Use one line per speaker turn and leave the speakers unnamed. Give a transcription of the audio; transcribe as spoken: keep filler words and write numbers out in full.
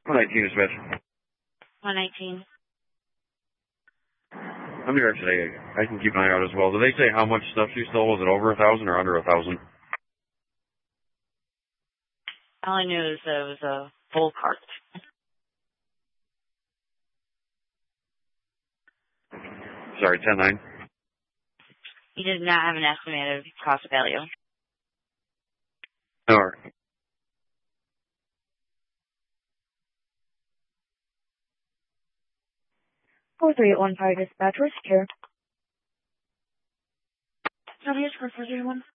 one nineteen dispatch.
one nineteen.
I'm here today. I can keep an eye out as well. Did they say how much stuff she stole? Was it over a thousand or under a thousand?
All I knew is that it was a full cart.
Sorry, ten nine.
He did not have an estimated cost value.
All right.
four three eight one five dispatch, we're secure. How do you score four three one?